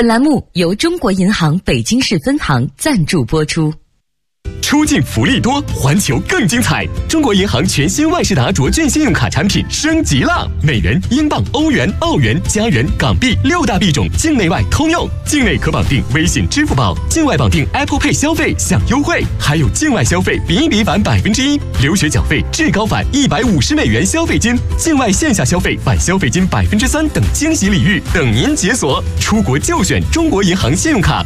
本栏目由中国银行北京市分行赞助播出。 出境福利多，环球更精彩！中国银行全新万事达卓券信用卡产品升级了，美元、英镑、欧元、澳元、加元、港币6大币种，境内外通用。境内可绑定微信、支付宝，境外绑定 Apple Pay 消费享优惠，还有境外消费比一比返1%，留学缴费至高返150美元消费金，境外线下消费返消费金3%等惊喜礼遇等您解锁。出国就选中国银行信用卡。